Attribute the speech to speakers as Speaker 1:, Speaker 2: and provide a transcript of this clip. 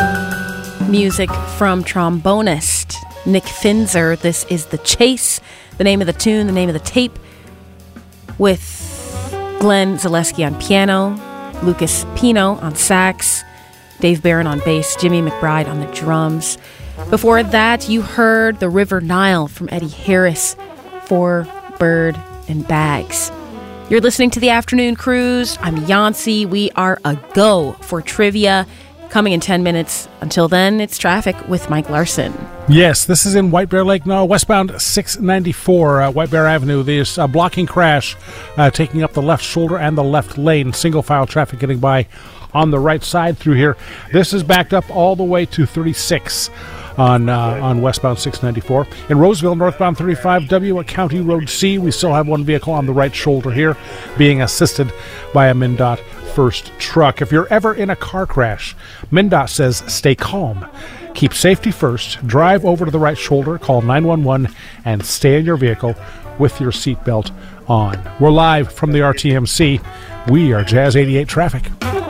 Speaker 1: Music from trombonist Nick Finzer. This is The Chase, the name of the tune, the name of the tape, with Glenn Zaleski on piano, Lucas Pino on sax, Dave Barron on bass, Jimmy McBride on the drums. Before that, you heard The River Nile from Eddie Harris for Bird and Bags. You're listening to The Afternoon Cruise. I'm Yancy. We are a go for trivia. Coming in 10 minutes. Until then, it's traffic with Mike Larson.
Speaker 2: Yes, this is in White Bear Lake now, westbound 694 White Bear Avenue. There's a blocking crash taking up the left shoulder and the left lane. Single file traffic getting by on the right side through here. This is backed up all the way to 36 on westbound 694. In Roseville, northbound 35W at County Road C, we still have one vehicle on the right shoulder here being assisted by a MnDOT first truck. If you're ever in a car crash, MnDOT says stay calm. Keep safety first. Drive over to the right shoulder, call 911, and stay in your vehicle with your seatbelt on. We're live from the RTMC. We are Jazz 88 Traffic.